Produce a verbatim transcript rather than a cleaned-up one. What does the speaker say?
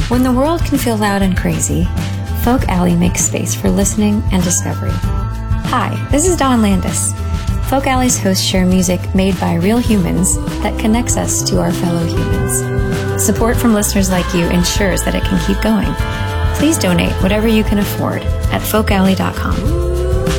When the world can feel loud and crazy, Folk Alley makes space for listening and discovery. Hi, this is Dawn Landis. Folk Alley's hosts share music made by real humans that connects us to our fellow humans. Support from listeners like you ensures that it can keep going. Please donate whatever you can afford at folk alley dot com.